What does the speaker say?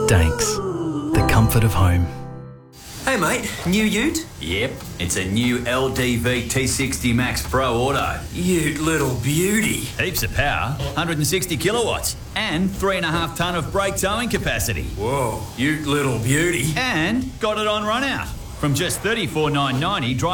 Danks, the comfort of home. Hey mate, new ute? Yep, it's a new LDV T60 Max Pro Auto. Ute little beauty. Heaps of power, 160 kilowatts, and 3.5 tonne of brake towing capacity. Whoa, ute little beauty. And got it on run out. From just $34,990,